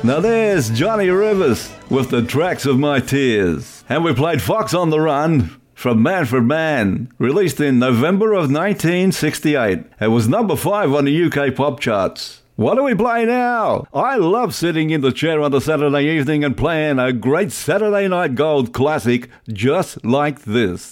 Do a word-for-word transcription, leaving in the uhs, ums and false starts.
Now there's Johnny Rivers with The Tracks of My Tears. And we played Fox on the Run from Manfred Mann, released in November of nineteen sixty-eight. It was number five on the U K pop charts. What do we play now? I love sitting in the chair on the Saturday evening and playing a great Saturday Night Gold classic just like this.